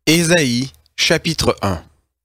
Ésaïe, chapitre 1.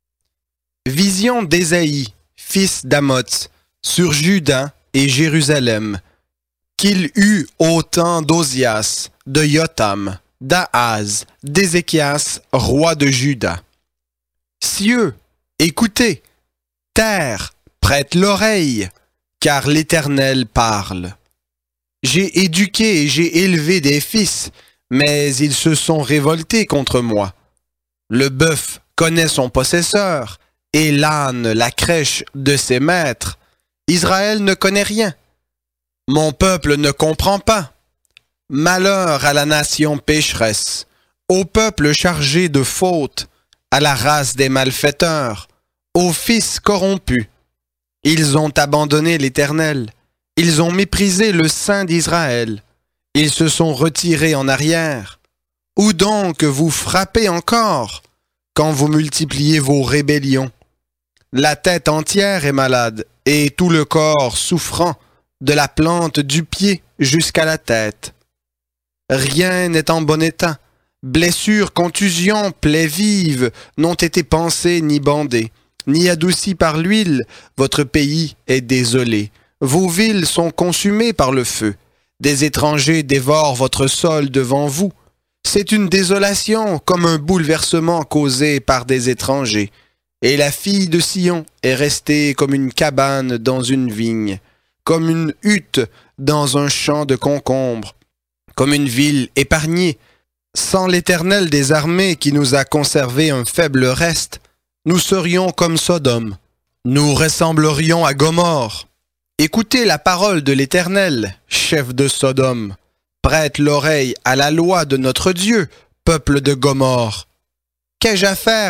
Vision d'Ésaïe, fils d'Amoz, sur Juda et Jérusalem, qu'il eut au temps d'Ozias, de Jotham, d'Ahaz, d'Ézéchias, roi de Juda. Cieux, écoutez, terre, prête l'oreille, car l'Éternel parle. J'ai éduqué et j'ai élevé des fils, mais ils se sont révoltés contre moi. Le bœuf connaît son possesseur, et l'âne la crèche de ses maîtres. Israël ne connaît rien. Mon peuple ne comprend pas. Malheur à la nation pécheresse, au peuple chargé de fautes, à la race des malfaiteurs, aux fils corrompus. Ils ont abandonné l'Éternel. Ils ont méprisé le Saint d'Israël. Ils se sont retirés en arrière. Où donc vous frappez encore quand vous multipliez vos rébellions? La tête entière est malade et tout le corps souffrant, de la plante du pied jusqu'à la tête. Rien n'est en bon état. Blessures, contusions, plaies vives n'ont été pansées ni bandées, ni adoucies par l'huile. Votre pays est désolé. Vos villes sont consumées par le feu. Des étrangers dévorent votre sol devant vous. C'est une désolation comme un bouleversement causé par des étrangers. Et la fille de Sion est restée comme une cabane dans une vigne, comme une hutte dans un champ de concombres, comme une ville épargnée. Sans l'Éternel des armées qui nous a conservé un faible reste, nous serions comme Sodome. Nous ressemblerions à Gomorrhe. Écoutez la parole de l'Éternel, chef de Sodome. Prête l'oreille à la loi de notre Dieu, peuple de Gomorrhe. Qu'ai-je à faire